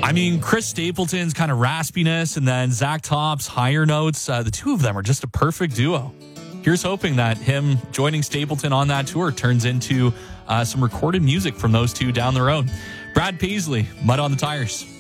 I mean, Chris Stapleton's kind of raspiness and then Zach Top's higher notes, the two of them are just a perfect duo. Here's hoping that him joining Stapleton on that tour turns into some recorded music from those two down the road. Brad Paisley, Mud on the Tires.